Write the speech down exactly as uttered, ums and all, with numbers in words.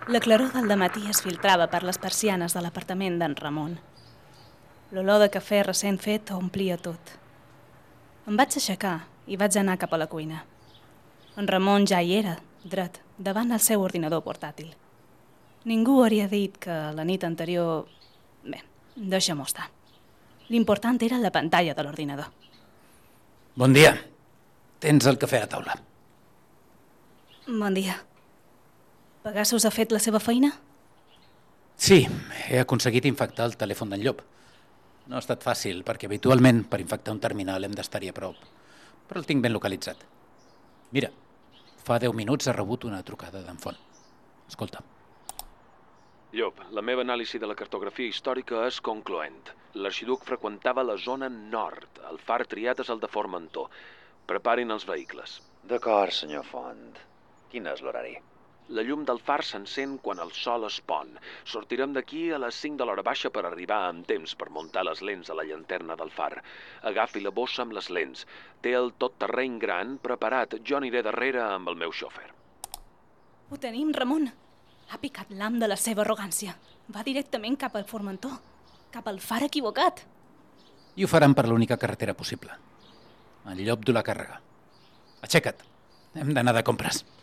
La claror del dematí es filtrava per les persianes de l'apartament d'en Ramon. L'olor de cafè recent fet omplia tot. Em vaig aixecar i vaig anar cap a la cuina. En Ramon ja hi era, dret, davant el seu ordinador portàtil. Ningú hauria dit que la nit anterior... Bé, deixa-m'ho estar. L'important era la pantalla de l'ordinador. Bon dia. Tens el cafè a taula. Bon dia. Pegasus ha fet la seva feina? Sí, he aconseguit infectar el telèfon d'en Llop. No ha estat fàcil, perquè habitualment per infectar un terminal hem d'estar-hi a prop. Però el tinc ben localitzat. Mira, fa deu minuts ha rebut una trucada d'en Font. Escolta. Llop, la meva anàlisi de la cartografia històrica és concloent. L'arxiduc freqüentava la zona nord. El far triat és el de Formentor. Preparin els vehicles. D'acord, senyor Font. Quin és l'horari? La llum del far s'encén quan el sol es pon. Sortirem d'aquí a les cinc de l'hora baixa per arribar amb temps per muntar les lents a la llanterna del far. Agafi la bossa amb les lents. Té el tot terreny gran preparat. Jo aniré darrere amb el meu xòfer. Ho tenim, Ramon. Ha picat l'am de la seva arrogància. Va directament cap al Formentor. Cap al far equivocat. I ho faran per l'única carretera possible. En Llop du la càrrega. Aixeca't. Hem d'anar de compres.